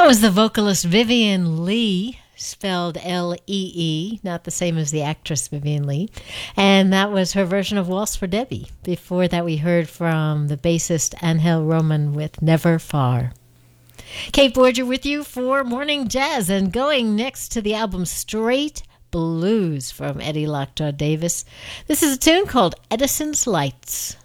That was the vocalist Vivian Lee, spelled Lee, not the same as the actress Vivian Lee. And that was her version of Waltz for Debbie. Before that, we heard from the bassist Angel Roman with Never Far. Kate Borger with you for Morning Jazz, and going next to the album Straight Blues from Eddie Lockjaw Davis. This is a tune called Edison's Lights.